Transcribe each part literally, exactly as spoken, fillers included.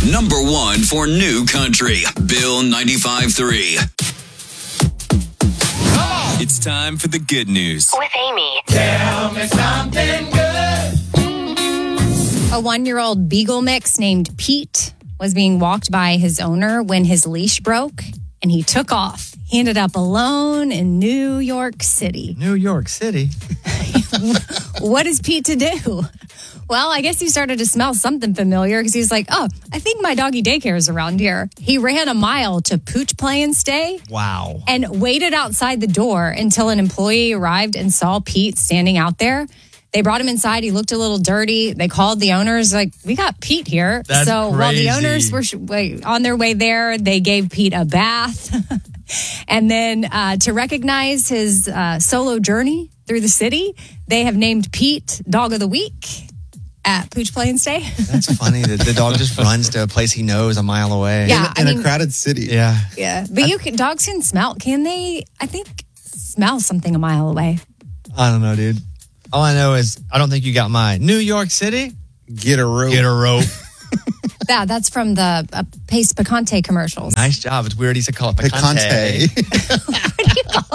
Number one for New Country, Bill ninety-five point three. It's time for the good news. With Amy. Tell me something good. A one-year-old beagle mix named Pete was being walked by his owner when his leash broke, and he took off. He ended up alone in New York City. New York City? What is Pete to do? Well, I guess he started to smell something familiar because he was like, oh, I think my doggy daycare is around here. He ran a mile to Pooch Play and Stay. Wow. And waited outside the door until an employee arrived and saw Pete standing out there. They brought him inside. He looked a little dirty. They called the owners, like, we got Pete here. That's so crazy. While the owners were sh- wait, on their way there, they gave Pete a bath. And then uh, to recognize his uh, solo journey through the city, they have named Pete Dog of the Week at Pooch Play and Stay. That's funny that the dog just runs to a place he knows a mile away. Yeah, in I a mean, crowded city. Yeah. Yeah, but you can, dogs can smell. Can they? I think smell something a mile away. I don't know, dude. All I know is I don't think you got mine. New York City? Get a rope. Get a rope. Yeah, that's from the uh, Pace Picante commercials. Nice job. It's weird he said call it picante. Picante. What do you call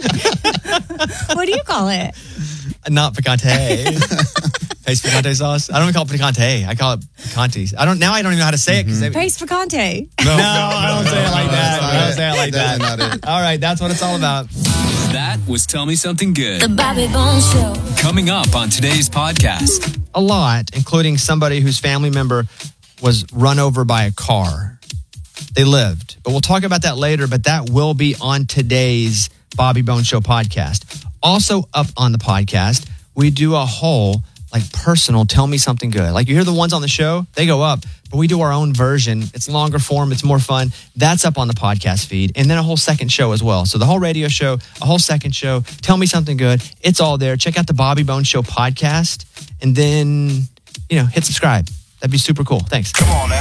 it? What do you call it? Not picante. Pace picante sauce. I don't even call it picante. I call it picantes. I don't. Now I don't even know how to say it. Mm-hmm. Pace Picante. No, no, I don't say it like no, that. that's not I don't it. say it like That's that. not it. All right, that's what it's all about. That was Tell Me Something Good. The Bobby Bones Show. Coming up on today's podcast. A lot, including somebody whose family member was run over by a car. They lived, but we'll talk about that later, but that will be on today's Bobby Bones Show podcast. Also up on the podcast, we do a whole like personal Tell Me Something Good. Like you hear the ones on the show, they go up, but we do our own version. It's longer form, it's more fun. That's up on the podcast feed. And then a whole second show as well. So the whole radio show, a whole second show, Tell Me Something Good. It's all there. Check out the Bobby Bones Show podcast and then, you know, hit subscribe. That'd be super cool. Thanks. Come on now.